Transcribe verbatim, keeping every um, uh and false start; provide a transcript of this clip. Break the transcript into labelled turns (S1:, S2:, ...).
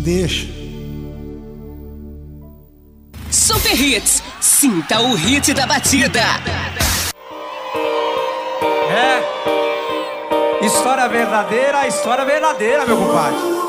S1: Deixa.
S2: Super Hits. Sinta o hit da batida.
S3: É. História verdadeira, história verdadeira, meu compadre.